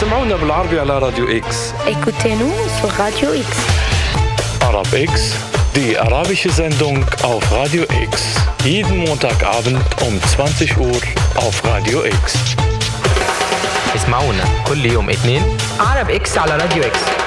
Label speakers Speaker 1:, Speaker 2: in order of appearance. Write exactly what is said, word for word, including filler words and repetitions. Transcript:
Speaker 1: اسمعونا بالعربي على راديو إكس.
Speaker 2: Écoutez-nous sur Radio X.
Speaker 1: Arab X, die arabische Sendung auf Radio X. Jeden Montagabend um zwanzig Uhr auf Radio X.
Speaker 3: اسمعونا كل يوم اثنين
Speaker 4: عرب إكس على راديو إكس.